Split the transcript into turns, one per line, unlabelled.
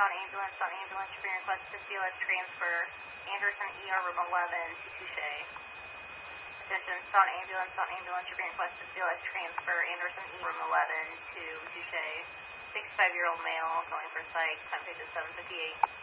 South Ambulance, you're being requested to CLS transfer Anderson ER room 11 to Touche. Attention, South Ambulance, you're being requested to CLS transfer Anderson ER room 11 to Touche. 65-year-old male going for psych, time page is 7:58.